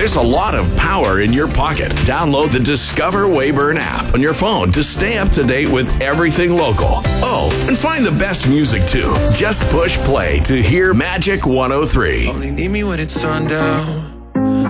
There's a lot of power in your pocket. Download the Discover Weyburn app on your phone to stay up to date with everything local. Oh, and find the best music too. Just push play to hear Magic 103. Only need me when it's sundown.